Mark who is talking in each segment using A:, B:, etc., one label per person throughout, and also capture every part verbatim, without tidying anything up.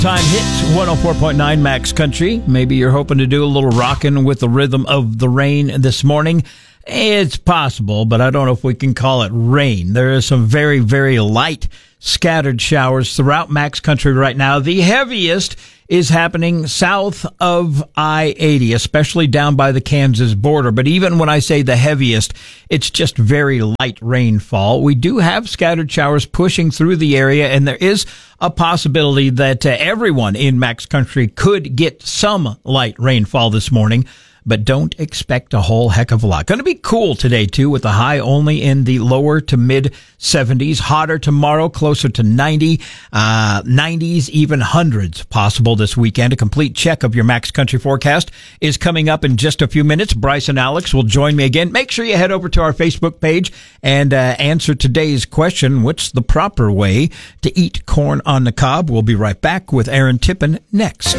A: Time hits one oh four point nine Max Country. Maybe you're hoping to do a little rocking with the rhythm of the rain this morning. It's possible, but I don't know if we can call it rain. There is some very, very light scattered showers throughout Max Country right now. The heaviest is happening south of I eighty, especially down by the Kansas border. But even when I say the heaviest, it's just very light rainfall. We do have scattered showers pushing through the area, and there is a possibility that uh, everyone in Max Country could get some light rainfall this morning. But don't expect a whole heck of a lot. Going to be cool today, too, with the high only in the lower to mid seventies. Hotter tomorrow, closer to ninety, uh, nineties, even hundreds possible this weekend. A complete check of your Max Country forecast is coming up in just a few minutes. Bryce and Alex will join me again. Make sure you head over to our Facebook page and uh, answer today's question. What's the proper way to eat corn on the cob? We'll be right back with Aaron Tippin next.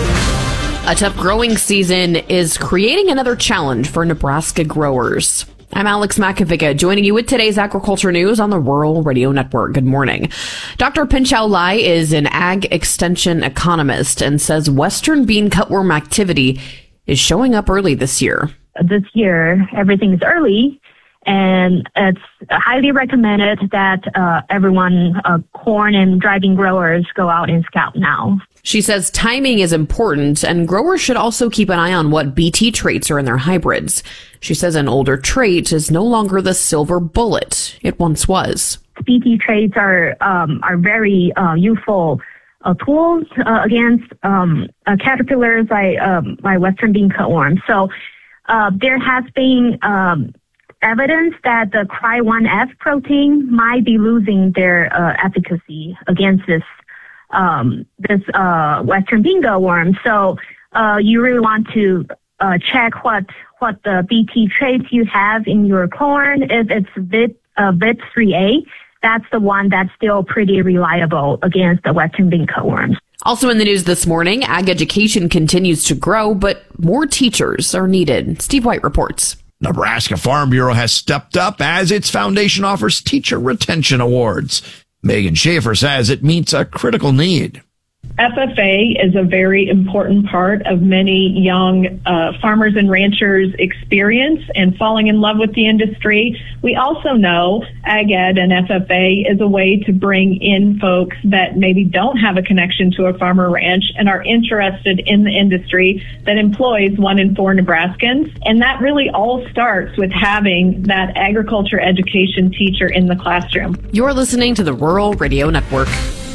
B: A tough growing season is creating another challenge for Nebraska growers. I'm Alex Makovica, joining you with today's agriculture news on the Rural Radio Network. Good morning. Doctor Pinchao Lai is an ag extension economist and says Western bean cutworm activity is showing up early this year.
C: This year, everything is early, and it's highly recommended that uh, everyone, uh, corn and dry bean growers, go out and scout now.
B: She says timing is important, and growers should also keep an eye on what B T traits are in their hybrids. She says an older trait is no longer the silver bullet it once was.
C: B T traits are um, are very uh, useful uh, tools uh, against um, uh, caterpillars like, um, like Western bean cutworm. So uh, there has been um, evidence that the C R Y one F protein might be losing their uh, efficacy against this um, this uh, Western bean cutworm. So uh, you really want to uh, check what what the B T traits you have in your corn. If it's V I P, uh, V I P three A, that's the one that's still pretty reliable against the Western bean cutworms.
B: Also in the news this morning, ag education continues to grow, but more teachers are needed. Steve White reports.
D: Nebraska Farm Bureau has stepped up as its foundation offers teacher retention awards. Megan Schaefer says it meets a critical need.
E: F F A is a very important part of many young uh, farmers and ranchers' experience and falling in love with the industry. We also know Ag Ed and F F A is a way to bring in folks that maybe don't have a connection to a farm or ranch and are interested in the industry that employs one in four Nebraskans. And that really all starts with having that agriculture education teacher in the classroom.
B: You're listening to the Rural Radio Network.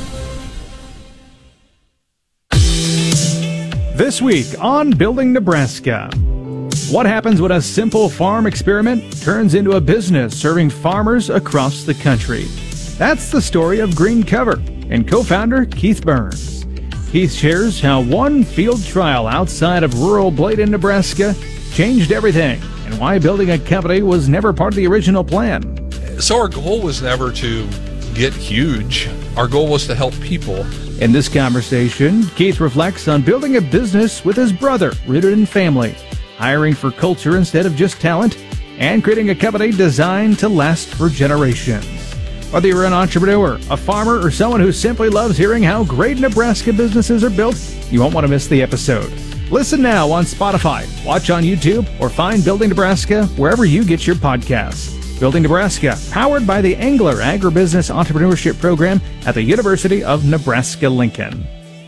F: This week on Building Nebraska, what happens when a simple farm experiment turns into a business serving farmers across the country? That's the story of Green Cover and co-founder Keith Burns. Keith shares how one field trial outside of rural Bladen, Nebraska changed everything and why building a company was never part of the original plan.
G: So our goal was never to get huge. Our goal was to help people.
F: In this conversation, Keith reflects on building a business with his brother, rooted in family, hiring for culture instead of just talent, and creating a company designed to last for generations. Whether you're an entrepreneur, a farmer, or someone who simply loves hearing how great Nebraska businesses are built, you won't want to miss the episode. Listen now on Spotify, watch on YouTube, or find Building Nebraska wherever you get your podcasts. Building Nebraska, powered by the Engler Agribusiness Entrepreneurship Program at the University of Nebraska-Lincoln.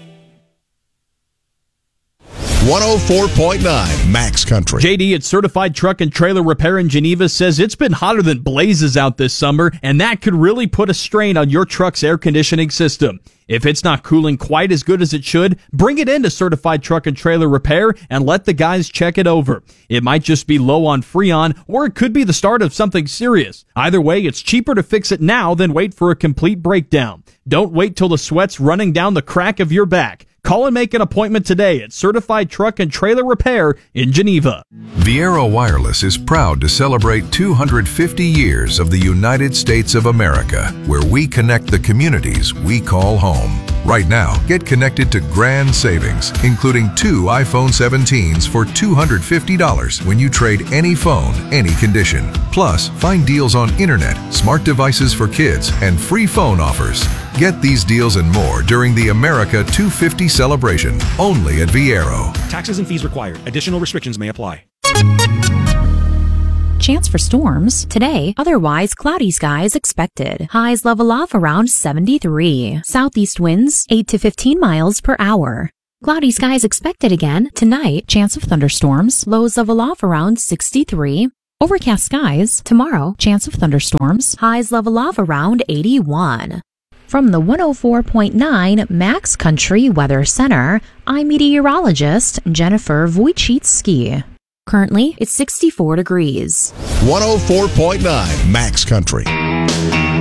H: one oh four point nine Max Country.
I: J D at Certified Truck and Trailer Repair in Geneva says it's been hotter than blazes out this summer, and that could really put a strain on your truck's air conditioning system. If it's not cooling quite as good as it should, bring it into Certified Truck and Trailer Repair and let the guys check it over. It might just be low on Freon, or it could be the start of something serious. Either way, it's cheaper to fix it now than wait for a complete breakdown. Don't wait till the sweat's running down the crack of your back. Call and make an appointment today at Certified Truck and Trailer Repair in Geneva.
J: Viera Wireless is proud to celebrate two hundred fifty years of the United States of America, where we connect the communities we call home. Right now, get connected to grand savings, including two iPhone seventeens for two hundred fifty dollars when you trade any phone, any condition. Plus, find deals on internet, smart devices for kids, and free phone offers. Get these deals and more during the America two fifty celebration, only at Viero.
K: Taxes and fees required. Additional restrictions may apply.
L: Chance for storms today, otherwise cloudy skies expected. Highs level off around seventy-three. Southeast winds eight to fifteen miles per hour. Cloudy skies expected again tonight. Chance of thunderstorms. Lows level off around sixty-three. Overcast skies tomorrow. Chance of thunderstorms. Highs level off around eighty-one. From the one oh four point nine Max Country Weather Center, I'm meteorologist Jennifer Wojcicki. Currently, it's sixty-four degrees.
H: one oh four point nine Max Country.